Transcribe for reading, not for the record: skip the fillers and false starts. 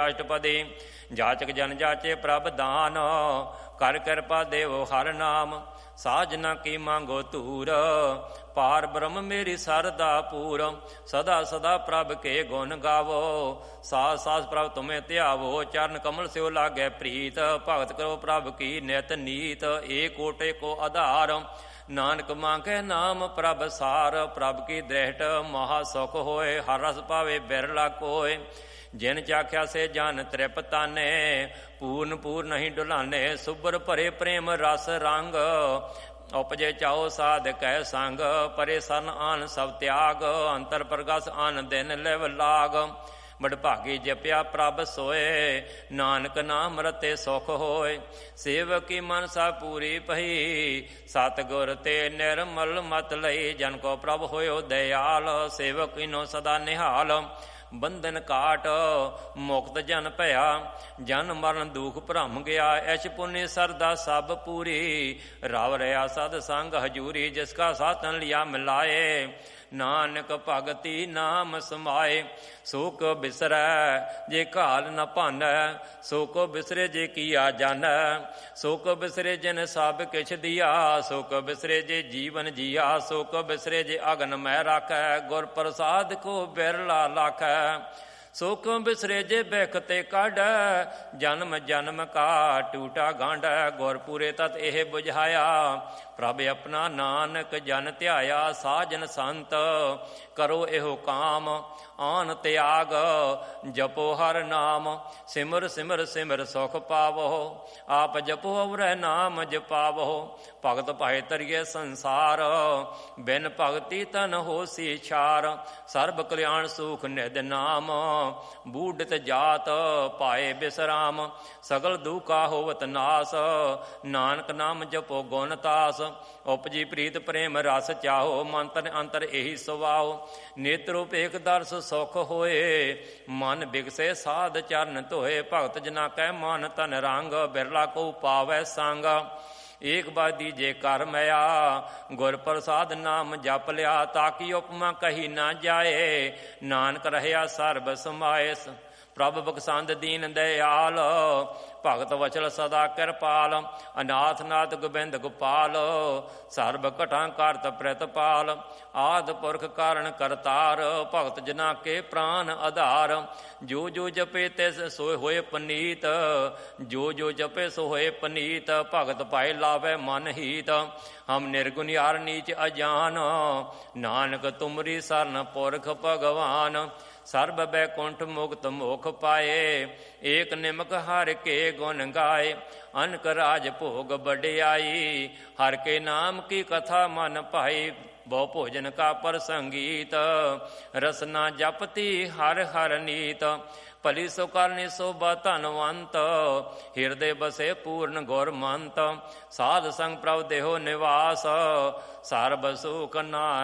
ਅਸ਼ਟਪਦੀ। ਜਾਚਕ ਜਨ ਜਾਚੇ ਪ੍ਰਭ ਦਾਨ, ਕਰ ਕਿਰਪਾ ਦੇਵੋ ਹਰ ਨਾਮ। ਸਾਜ ਨਾ ਕੀ ਮੰਗੋ ਧੂਰ, ਪਾਰ ਬ੍ਰਹਮ ਮੇਰੀ ਸਰਦਾ ਪੂਰ। ਸਦਾ ਸਦਾ ਪ੍ਰਭ ਕੇ ਗੁਣ ਗਾਵੋ, ਸਾਸ ਸਾਸ ਪ੍ਰਭ ਤੁਮੇ ਧਿਆਵੋ। ਚਰਨ ਕਮਲ ਸਿਓ ਲਾਗੈ ਪ੍ਰੀਤ, ਭਗਤ ਕਰੋ ਪ੍ਰਭ ਕੀ ਨਿਤ ਨੀਤ। ਏਕ ਕੋਟੇ ਕੋ ਆਧਾਰ, ਨਾਨਕ ਮੰਗੈ ਨਾਮ ਪ੍ਰਭ ਸਾਰ। ਪ੍ਰਭ ਕੀ ਦ੍ਰਿਸ਼ਟ ਮਹਾ ਸੁਖ ਹੋਏ, ਹਰ ਰਸ ਪਾਵੇ ਬਿਰਲਾ ਕੋਇ। ਜਿਨ ਚਾਖਿਆ ਸੇ ਜਨ ਤ੍ਰਿਪਤਾਨੇ, ਪੂਰਨ ਪੂਰ ਨਹੀਂ ਡੁਲਾਨੇ। ਸੁਬਰ ਭਰੇ ਪ੍ਰੇਮ ਰਸ ਰੰਗ, ਉਪਜੇ ਚਾਓ ਸਾਧ ਕਹਿ ਸੰਗ। ਪਰੇ ਸਰਨ ਆਨ ਸਭ ਤਿਆਗ, ਅੰਤਰ ਪ੍ਰਗਸ ਆਨ ਦਿਨ ਲਿਵ ਲਾਗ। ਵਡਭਾਗੀ ਜਪਿਆ ਪ੍ਰਭ ਸੋਏ, ਨਾਨਕ ਨਾਮ ਰਤੇ ਸੁਖ ਹੋਏ। ਸੇਵਕੀ ਮਨਸਾ ਪੂਰੀ ਪਈ, ਸਤਿਗੁਰ ਤੇ ਨਿਰਮਲ ਮਤ ਲਈ। ਜਨ ਕੋ ਪ੍ਰਭ ਹੋਇਓ ਦਇਆਲ, ਸੇਵਕ ਇਨੋ ਸਦਾ ਨਿਹਾਲ। ਬੰਧਨ ਕਾਟ ਮੁਕਤ ਜਨ ਭਇਆ, ਜਨ ਮਰਨ ਦੁਖ ਭਰਮ ਗਿਆ। ਐਸ਼ ਪੁੰਨੇ ਸਰਦਾ ਸਭ ਪੂਰੀ, ਰਵ ਰਿਆ ਸਦ ਸੰਗ ਹਜੂਰੀ। ਜਿਸ ਕਾ ਸਾਧਨ ਲਿਆ ਮਿਲਾਏ, ਨਾਨਕ ਭਗਤੀ ਨਾਮ ਸਮਾਏ। ਸੋ ਕੋ ਬਿਸਰੈ ਜੇ ਘਾਲ ਨ ਭਾਨੈ, ਸੋ ਕੋ ਬਿਸਰੇ ਜੇ ਕੀਆ ਜਾਨੈ। ਸੋ ਕੋ ਬਿਸਰੇ ਜਿਨ ਸਭ ਕਿਛ ਦੀਆ, ਸੋ ਕੋ ਬਿਸਰੇ ਜੇ ਜੀਵਨ ਜੀਆ। ਸੋ ਕੋ ਬਿਸਰੇ ਜੇ ਅਗਨ ਮੈ ਰਾਖੈ, ਗੁਰ ਪ੍ਰਸਾਦ ਕੋ ਬਿਰਲਾ ਲਾਖੈ। ਸੋ ਕੋ ਬਿਸਰੇ ਜੇ ਬਿਖ ਤੇ ਕਾਢੈ, ਜਨਮ ਜਨਮ ਕਾ ਟੂਟਾ ਗਾਂਢੈ। ਗੁਰ ਪੂਰੇ ਤਤ ਇਹ ਬੁਝਾਇਆ, ਪ੍ਰਭ ਆਪਣਾ ਨਾਨਕ ਜਨ ਧਿਆਇਆ। ਸਾਜਨ ਸੰਤ ਕਰੋ ਇਹੋ ਕਾਮ, ਆਨ ਤਿਆਗ ਜਪੋ ਹਰ ਨਾਮ। ਸਿਮਰ ਸਿਮਰ ਸਿਮਰ ਸੁਖ ਪਾਵੋ, ਆਪ ਜਪੋ ਅਵਰੈ ਨਾਮ ਜਪਾਵੋ। ਭਗਤ ਭਾਏ ਤਰੀਏ ਸੰਸਾਰ, ਬਿਨ ਭਗਤੀ ਤਨ ਹੋਸੀ ਛਾਰ। ਸਰਬ ਕਲਿਆਣ ਸੁਖ ਨਿਧ ਨਾਮ, ਬੂਢਤ ਜਾਤ ਪਾਏ ਬਿਸਰਾਮ। ਸਗਲ ਦੁਖਾ ਹੋਵਤ ਨਾਸ, ਨਾਨਕ ਨਾਮ ਜਪੋ ਗੁਣ ਤਾਸ। ਉਪਜੀ ਪ੍ਰੀਤ ਪ੍ਰੇਮ ਰਸ ਚਾਹੋ, ਮੰਤਰ ਅੰਤਰ ਇਹੀ ਸੁਭਾਓ। ਨੇਤਰੋ ਭੇਖ ਦਰਸ ਸੁਖ ਹੋਏ, ਮਨ ਬਿਗਸੇ ਸਾਧ ਚਰਨ ਧੋਏ। ਭਗਤ ਜਨਾ ਕੈ ਮਨ ਤਨ ਰੰਗ, ਬਿਰਲਾ ਕੋ ਪਾਵੈ ਸੰਗ। ਏਕ ਬਾਦੀ ਜੇ ਕਰ ਮਿਆ, ਗੁਰ ਪ੍ਰਸਾਦ ਨਾਮ ਜਪ ਲਿਆ। ਤਾਕੀ ਉਪਮਾ ਕਹੀ ਨਾ ਜਾਏ, ਨਾਨਕ ਰਹਿਆ ਸਰਬ ਸਮਾਏ। ਪ੍ਰਭ ਬਖਸ਼ੰਦ ਦੀਨ ਦਇਆਲ, ਭਗਤ ਵਚਲ ਸਦਾ ਕਿਰਪਾਲ। ਅਨਾਥ ਨਾਥ ਗੋਬਿੰਦ ਗੋਪਾਲ, ਸਰਬ ਘਟਾਂ ਕਰਤ ਪ੍ਰਿਤਪਾਲ। ਆਦਿ ਪੁਰਖ ਕਾਰਣ ਕਰਤਾਰ, ਭਗਤ ਜਨਾ ਕੇ ਪ੍ਰਾਨ ਆਧਾਰ। ਜੋ ਜੋ ਜਪੇ ਤਿਸ ਸੋਇ ਹੋਏ ਪਨੀਤ, ਜੋ ਜੋ ਜਪੇ ਸੋ ਹੋਏ ਪਨੀਤ। ਭਗਤ ਪਾਏ ਲਾਵੇ ਮਨ ਹੀਤ, ਹਮ ਨਿਰਗੁਣ ਯਾਰ ਨੀਚ ਅਜਾਨ। ਨਾਨਕ ਤੁਮਰੀ ਸਰਨ ਪੁਰਖ ਭਗਵਾਨ। ਸਰਬ ਬੈਕੁੰਠ ਮੁਕਤ ਮੋਖ ਪਾਏ, ਏਕ ਨਿਮਕ ਹਰਿ ਕੇ ਗੁਣ ਗਾਏ। ਅਨਕ ਰਾਜ ਭੋਗ ਵਡਿਆਈ, ਹਰਿ ਕੇ ਨਾਮ ਕੀ ਕਥਾ ਮਨ ਭਾਈ। ਬਹੁ ਭੋਜਨ ਕਾ ਪ੍ਰਸੰਗੀਤ, ਰਸਨਾ ਜਪਤੀ ਹਰਿ ਹਰਿ ਨੀਤ। ਭਲੀ ਸੋ ਕਰਨੀ ਸੋਭਾ ਧਨਵੰਤ, ਹਿਰਦੇ ਬਸੇ ਪੂਰਨ ਗੁਰ ਮੰਤ। ਸਾਧ ਸੰਗ ਪ੍ਰਭ ਦੇਹੋ ਨਿਵਾਸ, ਸਰਬ ਸੁਖ ਨਾਨਕ